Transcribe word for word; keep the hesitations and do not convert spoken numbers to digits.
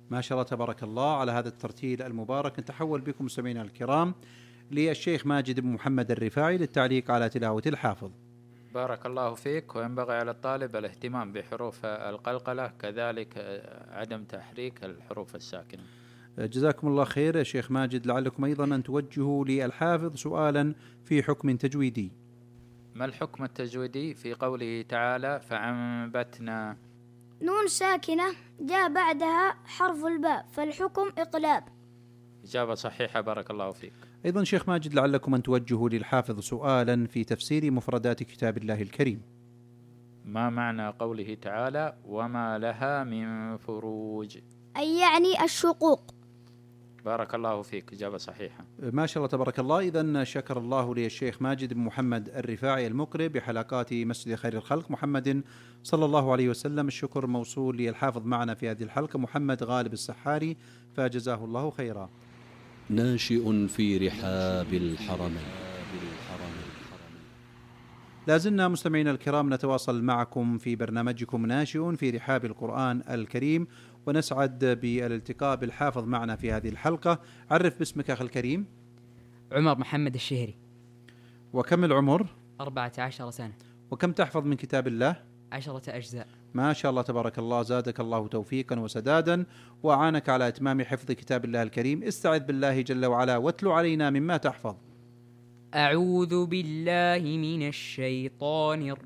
ما شاء الله تبارك الله على هذا الترتيل المبارك. نتحول بكم مستمعينا الكرام للشيخ ماجد بن محمد الرفاعي للتعليق على تلاوة الحافظ. بارك الله فيك. وينبغي على الطالب الاهتمام بحروف القلقلة، كذلك عدم تحريك الحروف الساكنة. جزاكم الله خير يا شيخ ماجد. لعلكم أيضا أن توجهوا للحافظ سؤالا في حكم تجويدي. ما الحكم التجويدي في قوله تعالى فأنبتنا؟ نون ساكنة جاء بعدها حرف الباء، فالحكم إقلاب. إجابة صحيحة، بارك الله فيك. أيضا شيخ ماجد لعلكم أن توجهوا للحافظ سؤالا في تفسير مفردات كتاب الله الكريم. ما معنى قوله تعالى وما لها من فروج؟ أي يعني الشقوق. بارك الله فيك، إجابة صحيحة. ما شاء الله تبارك الله. إذن شكر الله للشيخ ماجد بن محمد الرفاعي المقرئ بحلقات مسجد خير الخلق محمد صلى الله عليه وسلم. الشكر موصول للحافظ معنا في هذه الحلقة محمد غالب السحاري، فجزاه الله خيرا. ناشئ في رحاب الحرمين. لازلنا مستمعينا الكرام نتواصل معكم في برنامجكم ناشئ في رحاب القرآن الكريم، ونسعد بالالتقاء بالحافظ معنا في هذه الحلقة. عرف باسمك أخي الكريم. عمر محمد الشهري. وكم العمر؟ أربعة عشر سنة. وكم تحفظ من كتاب الله؟ عشرة أجزاء. ما شاء الله تبارك الله، زادك الله توفيقا وسدادا وأعانك على إتمام حفظ كتاب الله الكريم. استعذ بالله جل وعلا واتلو علينا مما تحفظ. أعوذ بالله من الشيطان الرجيم.